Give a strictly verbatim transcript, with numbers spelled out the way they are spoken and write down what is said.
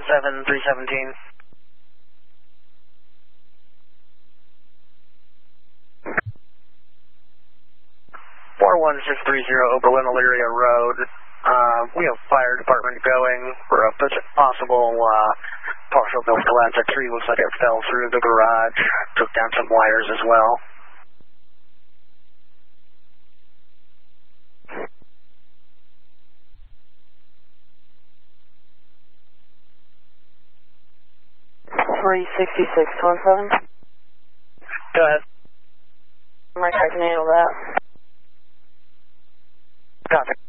seven three seventeen. four one six three zero Oberlin Elyria Road. Uh, we have fire department going for a possible uh, partial build collapse. That tree looks like it fell through the garage, took down some wires as well. three sixty-six twenty-seven. Go ahead. I'm right, I can handle that. Copy.